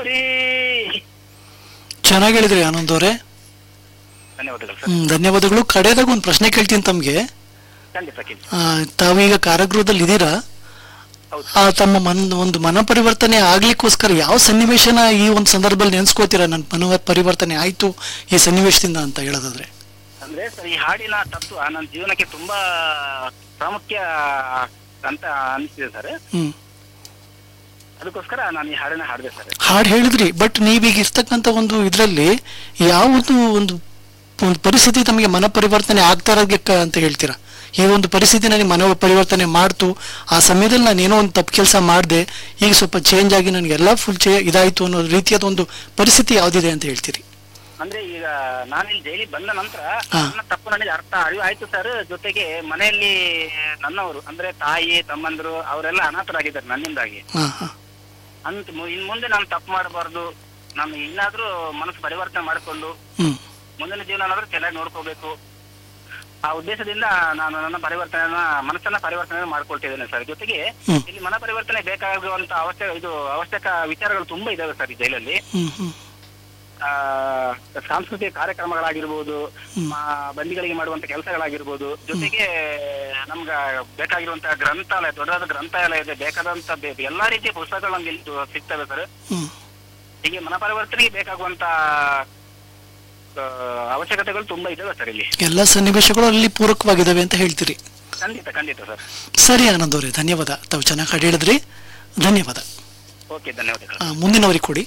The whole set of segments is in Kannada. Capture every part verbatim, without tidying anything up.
ಬರೀ. ಚೆನ್ನಾಗಿ ಹೇಳಿದ್ರಿ ಆನಂದ್ ಅವರೇ. ಧನ್ಯವಾದಗಳು ಸರ್. ಹ್ಮ್ ಧನ್ಯವಾದಗಳು. ಕಡೆಯದಾಗ ಒಂದು ಪ್ರಶ್ನೆ ಕೇಳ್ತೀನಿ ತಮ್ಗೆ. ಖಂಡಿತ ಕೇಳಿ. ಆ, ತಾವೀಗ ಕಾರಾಗೃಹದಲ್ಲಿ ಇದ್ದೀರಾ. ಹೌದು ಆ ತಮ್ಮ ಮನ್ ಒಂದು ಮನ ಪರಿವರ್ತನೆ ಆಗ್ಲಿಕ್ಕೋಸ್ಕರ ಯಾವ ಸನ್ನಿವೇಶನ ಈ ಒಂದು ಸಂದರ್ಭದಲ್ಲಿ ನೆನ್ಸ್ಕೋತೀರಾ, ನನ್ನ ಮನ ಪರಿವರ್ತನೆ ಆಯ್ತು ಈ ಸನ್ನಿವೇಶದಿಂದ ಅಂತ ಹೇಳೋದಾದ್ರೆ? ಅಂದ್ರೆ ಸರ್, ಈ ಹಾಡಿನ ತತ್ವ ನನ್ನ ಜೀವನಕ್ಕೆ ತುಂಬಾ ಪ್ರಾಮುಖ್ಯ ಅಂತ ಅನಿಸಿದೆ ಸರ್. ಹ್ಮ್ ಅದಕ್ಕೋಸ್ಕರ ನಾನು ಈ ಹಾಡನ್ನ ಹಾಡಿದೆ ಸರ್. ಹಾಡು ಹೇಳಿದ್ರಿ, ಬಟ್ ನೀವೀಗ ಇರ್ತಕ್ಕಂಥ ಒಂದು ಇದರಲ್ಲಿ ಯಾವುದು ಒಂದು ಒಂದು ಪರಿಸ್ಥಿತಿ ತಮಗೆ ಮನ ಪರಿವರ್ತನೆ ಆಗ್ತಾ ಇರೋದಕ್ಕೆ ಅಂತ ಹೇಳ್ತೀರಾ? ಈ ಒಂದು ಪರಿಸ್ಥಿತಿ ನನಗೆ ಮನ ಪರಿವರ್ತನೆ ಮಾಡ್ತು, ಆ ಸಮಯದಲ್ಲಿ ನಾನು ಏನೋ ಒಂದು ತಪ್ಪು ಕೆಲಸ ಮಾಡಿದೆ, ಈಗ ಸ್ವಲ್ಪ ಚೇಂಜ್ ಆಗಿ ನನಗೆಲ್ಲ ಫುಲ್ ಚೇ ಇದಾಯ್ತು ಅನ್ನೋ ರೀತಿಯಾದ ಒಂದು ಪರಿಸ್ಥಿತಿ ಯಾವ್ದಿದೆ ಅಂತ ಹೇಳ್ತೀರಿ? ಅಂದ್ರೆ ಈಗ ನಾನಿಲ್ಲಿ ಜೈಲಿಗೆ ಬಂದ ನಂತರ ಹಾ. ನನ್ನ ತಪ್ಪು ನನಗೆ ಅರ್ಥ ಅರಿವು ಆಯ್ತು ಸರ್. ಜೊತೆಗೆ ಮನೆಯಲ್ಲಿ ನನ್ನವರು ಅಂದ್ರೆ ತಾಯಿ ತಮ್ಮಂದ್ರು ಅವರೆಲ್ಲ ಅನಾಥರಾಗಿದ್ದಾರೆ ನನ್ನಿಂದಾಗಿ. ಹಾ ಹಾ ಅಂತ ಮು- ಇನ್ ಮುಂದೆ ನಾನು ತಪ್ಪು ಮಾಡಬಾರ್ದು, ನಾನು ಇನ್ನಾದ್ರೂ ಮನಸ್ಸು ಪರಿವರ್ತನೆ ಮಾಡಿಕೊಂಡು ಹ್ಮ್ ಮುಂದಿನ ಜೀವನ ಚೆನ್ನಾಗಿ ನೋಡ್ಕೋಬೇಕು, ಆ ಉದ್ದೇಶದಿಂದ ನಾನು ನನ್ನ ಪರಿವರ್ತನೆಯನ್ನ ಮನಸ್ಸನ್ನ ಪರಿವರ್ತನೆ ಮಾಡ್ಕೊಳ್ತಿದ್ದೇನೆ ಸರ್. ಜೊತೆಗೆ ಹ್ಮ್. ಇಲ್ಲಿ ಮನ ಪರಿವರ್ತನೆ ಬೇಕಾಗುವಂತ ಅವಶ್ಯಕ ಇದು ಅವಶ್ಯಕ ವಿಚಾರಗಳು ತುಂಬಾ ಇದಾವೆ ಸರ್ ಈ ಜೈಲಲ್ಲಿ. ಹ್ಮ್ ಹ್ಮ್ ಆ ಸಾಂಸ್ಕೃತಿಕ ಕಾರ್ಯಕ್ರಮಗಳಾಗಿರ್ಬೋದು, ಮಾ- ಬಂದಿಗಳಿಗೆ ಮಾಡುವಂತ ಕೆಲಸಗಳಾಗಿರ್ಬೋದು, ಜೊತೆಗೆ ನಮ್ಗ ಬೇಕಾಗಿರುವಂತಹ ಗ್ರಂಥಾಲಯ, ದೊಡ್ಡದಾದ ಗ್ರಂಥಾಲಯ ಇದೆ, ಬೇಕಾದಂತ ಬೆ- ಎಲ್ಲಾ ರೀತಿಯ ಪುಸ್ತಕಗಳು ನಮ್ಗೆ ಇಲ್ಲಿ ಸಿಗ್ತವೆ ಸರ್. ಹ್ಮ್ ಹೀಗೆ ಮನ ಪರಿವರ್ತನೆಗೆ ಬೇಕಾಗುವಂತ ಆ, ಅವಶ್ಯಕತೆಗಳು ತುಂಬಾ ಇದಾವೆ ಸರ್ ಇಲ್ಲಿ. ಎಲ್ಲ ಸನ್ನಿವೇಶಗಳು ಅಲ್ಲಿ ಪೂರಕವಾಗಿದ್ದಾವೆ ಅಂತ ಹೇಳ್ತೀರಿ? ಖಂಡಿತ ಖಂಡಿತ ಸರ್. ಸರಿ ಆನಂದ್ ಅವರೇ, ಧನ್ಯವಾದ. ತಾವು ಚೆನ್ನಾಗಿ ಹಾಡು ಹೇಳಿದ್ರಿ, ಧನ್ಯವಾದ. ಓಕೆ, ಧನ್ಯವಾದಗಳು. ಆ, ಮುಂದಿನವರಿಗೆ ಕೊಡಿ.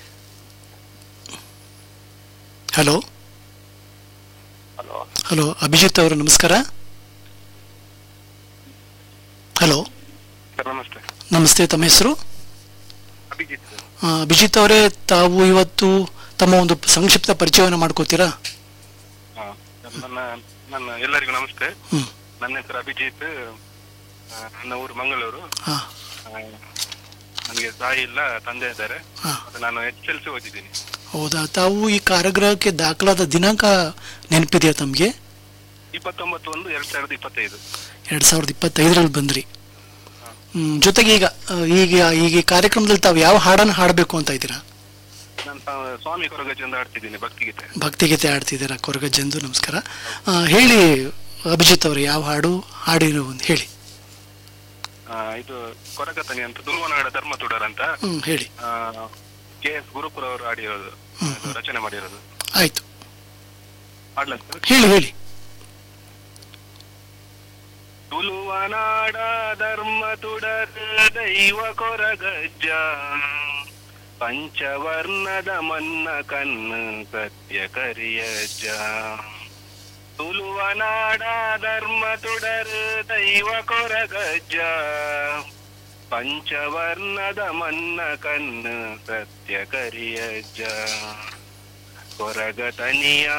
ಹಲೋ ಹಲೋ ಹಲೋ ಅಭಿಜಿತ್ ಅವರು ನಮಸ್ಕಾರ. ಹಲೋ ಸರ್, ನಮಸ್ತೆ. ನಮಸ್ತೆ, ತಮ್ಮ ಹೆಸರು? ಅಭಿಜಿತ್. ಆ, ಅಭಿಜಿತ್ ಅವರೇ, ತಾವು ಇವತ್ತು ತಮ್ಮ ಒಂದು ಸಂಕ್ಷಿಪ್ತ ಪರಿಚಯವನ್ನು ಮಾಡ್ಕೋತೀರಾ? ನನ್ನ ನನ್ನ ಎಲ್ಲರಿಗೂ ನಮಸ್ತೆ. ಹ್ಮ್ ನನ್ನ ಹೆಸರು ಅಭಿಜಿತ್. ಆ, ನನ್ನ ಊರು ಮಂಗಳೂರು. ಹಾ ಆ, ನನಗೆ ತಾಯಿ ಇಲ್ಲ, ತಂದೆ ಇದ್ದಾರೆ. ಹಾ ಮತ್ತೆ ನಾನು ಎಚ್ ಎಲ್ ಸಿ ಓದಿದ್ದೀನಿ. ಹೌದಾ? ತಾವು ಈ ಕಾರಾಗೃಹಕ್ಕೆ ದಾಖಲಾದ ದಿನಾಂಕ ನೆನಪಿದೆಯಾ ತಮಗೆ? ಇಪ್ಪತ್ತೊಂಬತ್ತು ಒಂದು ಎರಡ್ ಸಾವಿರದ ಇಪ್ಪತ್ತೈದು. ಎರಡ್ ಸಾವಿರದ ಇಪ್ಪತ್ತೈದರಲ್ಲಿ ಬಂದ್ರಿ. ಹ್ಮ್ ಜೊತೆಗೆ ಈಗ ಆ, ಈಗ ಈಗ ಈ ಕಾರ್ಯಕ್ರಮದಲ್ಲಿ ತಾವು ಯಾವ ಹಾಡನ್ನು ಹಾಡಬೇಕು ಅಂತ ಇದ್ದೀರಾ? ನಾನು ಸ್ವಾ- ಸ್ವಾಮಿ ಕೊರಗಜ್ಜೆಂದು ಆಡ್ತಿದ್ದೀನಿ, ಭಕ್ತಿಗೀತೆ. ಭಕ್ತಿಗೀತೆ ಆಡ್ತಿದ್ದೀರಾ? ಕೊರಗಜ್ಜೆಂದು ನಮಸ್ಕಾರ. ಆ, ಹೇಳಿ ಅಭಿಜಿತ್ ಅವರು, ಯಾವ ಹಾಡು ಹಾಡಿರೋ ಒಂದು ಹೇಳಿ. ಆ, ಇದು ಕೊರಗತನಿ ಅಂತ, ದುಲ್ವನಾಡ ಧರ್ಮ ತುಡರ್ ಅಂತ ಹ್ಮ್ ಹೇಳಿ. ಕೆ ಎಸ್ ಗುರುಪುರ ಅವರು ಆಡಿರೋದು, ಅದು ರಚನೆ ಮಾಡಿರೋದು. ಆಯ್ತು, ಹಾಡ್ಲಾ ಸರ್? ಹೇಳಿ ಹೇಳಿ. ತುಳುವನಾಡ ಧರ್ಮ ತುಡರ್ ದೈವ ಕೊರಗಜ್ಜ, ಪಂಚವರ್ಣದ ಮನ್ನ ಕಣ್ಣು ಸತ್ಯ ಕರಿಯಜ್ಜ. ತುಳುವನಾಡ ಧರ್ಮ ತುಡರ್ ದೈವ ಕೊರಗಜ್ಜ, ಪಂಚವರ್ಣದ ಮನ್ನ ಕಣ್ಣು ಸತ್ಯ ಕರಿಯಜ್ಜ. ಕೊರಗತನಿಯ